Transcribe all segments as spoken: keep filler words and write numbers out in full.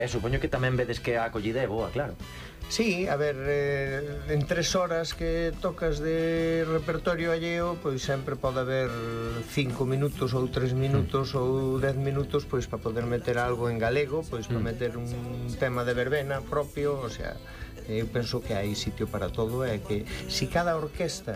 E supoño que tamén vedes que a acollida é boa, claro. Sí, a ver, eh, en tres horas que tocas de repertorio alleo, pois sempre pode haber cinco minutos ou tres minutos ou dez minutos pois para poder meter algo en galego, pois para meter un tema de verbena propio, o sea, eu penso que hai sitio para todo e que si cada orquesta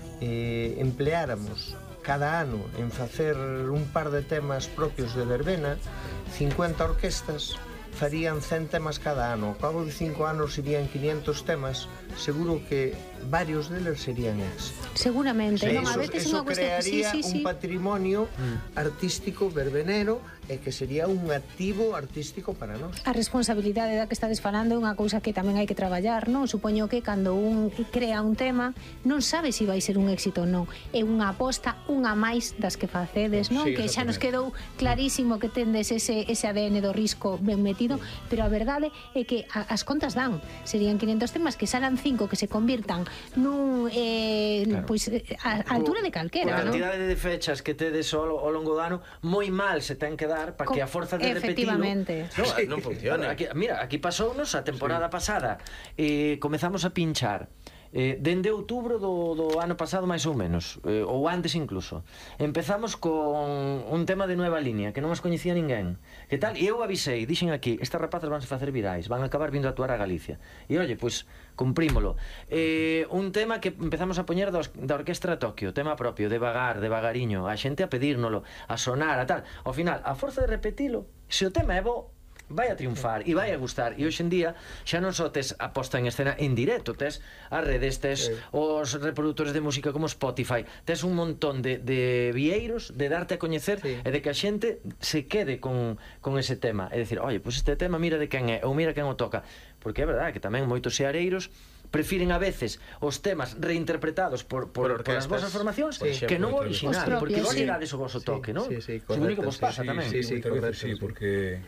eh, empleáramos cada ano en facer un par de temas propios de verbena, cincuenta orquestas farían cen temas cada ano. Ao cabo de cinco anos irían quinientos temas. Seguro que varios deles serían ex. Seguramente, Sí, non, a eso, veces eso unha cuestión, crearía sí, sí, sí, un patrimonio Mm. artístico verbenero e que sería un activo artístico para nós. A responsabilidade da que estades falando é unha cousa que tamén hai que traballar, non? Supoño que cando un crea un tema non sabe se si vai ser un éxito ou non. É unha aposta, unha máis das que facedes, non? Sí, Que xa nos exactamente. quedou clarísimo que tendes ese, ese A D N do risco ben metido, pero a verdade é que a, as contas dan. Serían quinientos temas que salan cinco que se convirtan nun eh, Claro. pois a, a altura de A calquera, non? cantidade de fechas que tedes ao, ao longo do ano moi mal se ten que dar para Co- que a forza de repetilo efectivamente. no, Sí, non funciona. Aquí, mira, aquí pasounos a temporada pasada eh, comezamos a pinchar eh, dende outubro do, do ano pasado máis ou menos, eh, ou antes incluso empezamos con un tema de nueva línea que non os coñecía ninguén que tal, e eu avisei, dixen aquí estas rapazas van a facer virais, van a acabar vindo a actuar a Galicia e oye, pois cumprímolo eh, un tema que empezamos a poñer da, da Orquestra Tokio, tema propio, devagar, devagariño, a xente a pedírnolo, a sonar, a tal, ao final, a forza de repetilo, se o tema é bo vai a triunfar e vai a gustar, e hoxe en día xa non só tes a posta en escena en directo, tes as redes, tes Sí. os reproductores de música como Spotify, tes un montón de, de vieiros de darte a coñecer Sí. e de que a xente se quede con, con ese tema, é dicir, oye, pois este tema mira de quen é, ou mira quen o toca, porque é verdade que tamén moitos seareiros prefiren a veces os temas reinterpretados por, por, Por por as orquestas, vosas formacións por que exemplo, non o outras original, veces. Os porque propios, vos sí. llegades o vosso toque, non? Sí, sí, É o único que vos correcto, pasa tamén. sí, sí, moitas veces correcto, sí, sí. porque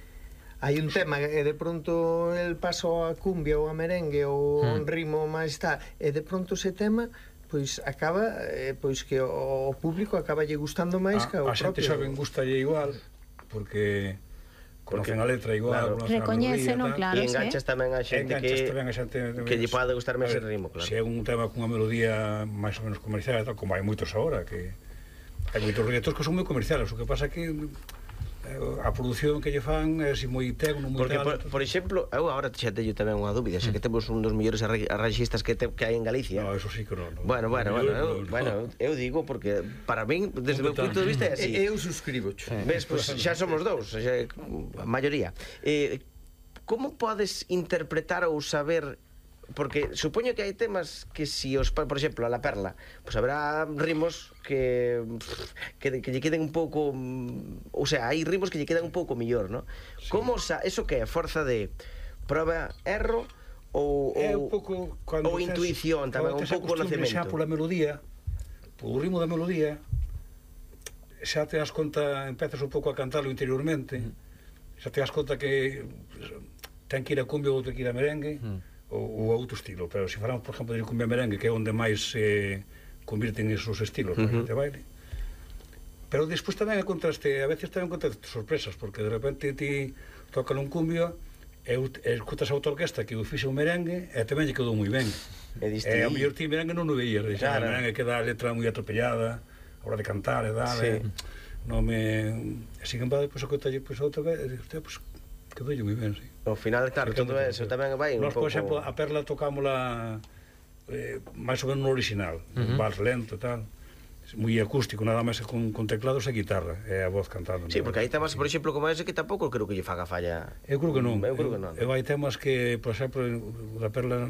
Hai un tema e de pronto el paso a cumbia ou a merengue ou Hmm. un ritmo máis tal, e de pronto ese tema pois acaba eh, pois que o público acaba lle gustando máis que o a, a xente propio. xoven gustalle igual porque conocen a letra igual, claro, conocen a recoñecen, melodía, non? tal. Claro, E sí. enganchas tamén a xente Enganchas que tamén a xente que lle pode gustar máis A ese ver, ritmo, claro. Se é un tema cunha melodía máis ou menos comercial, tal, como hai moitos agora, que hai moitos reggaetons que son moi comerciales, o que pasa que a produción que lle fan é así moi tecno, moi Porque, tal. por, por exemplo, eu agora xa teño tamén unha dúbida, xa que temos un dos mellores arra- arranxistas que, te, que hai en Galicia. No, eso sí que non. No. Bueno, bueno, bueno, No, eu, no, no. bueno, eu digo porque para min, desde o meu punto de vista é así. E eu suscribo. Ves, pois pues, xa somos dous, xa, a maioría. Eh, como podes interpretar ou saber, porque supoño que hai temas que si os, por exemplo, a La Perla, pois pues haberá ritmos que que, que lle queden un pouco, o sea, hai ritmos que lle quedan un pouco mellor, ¿no? Sí. Como sa, eso que é forza de prova erro ou É ou un pouco cando ou tes- intuición tamén, cando un tes a pouco costumbre xa conocemento. pola melodía, polo ritmo da melodía, xa te das conta, empezas un pouco a cantalo interiormente, xa te das conta que ten que ir a cumbia ou ten que ir a merengue, ou, ou a outro estilo, pero se falamos, por exemplo, de cumbia merengue, que é onde máis se eh, convirten esos estilos, uh -huh. de baile. Pero despois tamén encontraste, a veces tamén encontraste sorpresas, porque de repente ti tocan un cumbio e, e escutas a outra orquesta que o fixe un merengue e tamén lle quedou moi ben. E diste, E ao mellor ti merengue non o veías, claro. A merengue queda a letra moi atropellada, a hora de cantar e tal, Sí. e, non me... E sin embargo, depois o que talle pois, outra vez, e, hostia, pois, quedou moi ben, sí. Ao final, claro, Sí, todo tamén, eso sí. tamén vai un Nos, por pouco... exemplo, a Perla tocámola eh, máis ou menos no original, uh -huh. un vals lento e tal, moi acústico, nada máis con, con teclados e guitarra, e a voz cantando. Sí, porque hai temas, por exemplo, como ese que tampouco creo que lle faga falla. Eu creo que non. Eu creo que non. Eu, eu hai temas que, por exemplo, o da Perla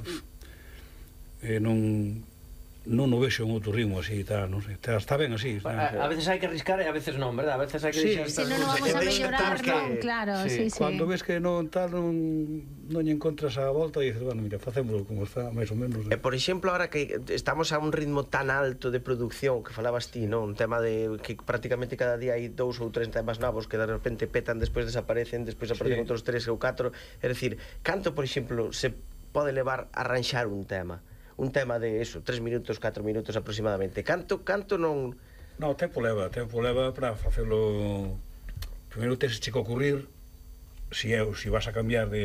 eh, non non o vexo en outro ritmo así e tal, non sei. Está, está ben así. Está, A, a veces hai que arriscar e a veces non, verdad? A veces hai que Sí. deixar Si estas non, non cousas. vamos a Debe mellorar, intentar non, que- claro, sí. sí, sí. Cando ves que non tal, non, non lle encontras a volta e dices, bueno, mira, facémoslo como está, máis ou menos. E, por exemplo, ahora que estamos a un ritmo tan alto de producción que falabas ti, non? Un tema de que prácticamente cada día hai dous ou tres temas novos que de repente petan, despois desaparecen, despois aparecen Sí. outros tres ou catro. É dicir, canto, por exemplo, se pode levar a arranxar un tema? Un tema de eso, tres minutos, catro minutos aproximadamente. Canto, canto non... No, tempo leva, tempo leva para facelo. Primeiro tes che que ocurrir si eu, si vas a cambiar de